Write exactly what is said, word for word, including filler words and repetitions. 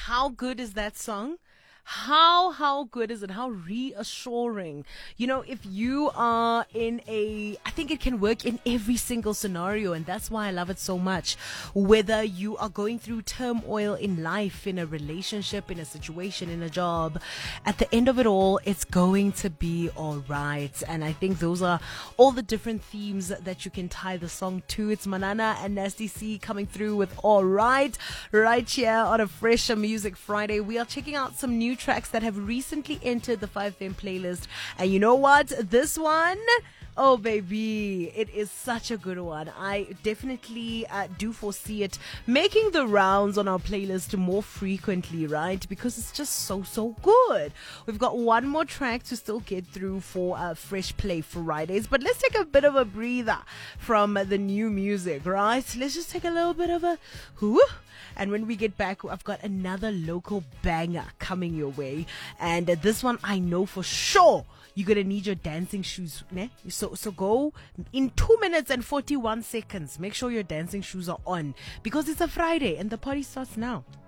how good is that song? How how good is it? How reassuring. You know, if you are in a, I think it can work in every single scenario, and that's why I love it so much. Whether you are going through turmoil in life, in a relationship, in a situation, in a job, at the end of it all, it's going to be all right. And I think those are all the different themes that you can tie the song to. It's Manana and Nasty C coming through with All Right, right here on a Fresh Music Friday. We are checking out some new tracks that have recently entered the five Fem playlist. And you know what? This one, oh baby, it is such a good one. I definitely uh, do foresee it making the rounds on our playlist more frequently, right? Because it's just so, so good. We've got one more track to still get through for uh, Fresh Play Fridays. But let's take a bit of a breather from the new music, right? Let's just take a little bit of a whoo. And when we get back, I've got another local banger coming your way. And uh, this one, I know for sure you're going to need your dancing shoes. Ne? So, so go in two minutes and forty-one seconds. Make sure your dancing shoes are on because it's a Friday and the party starts now.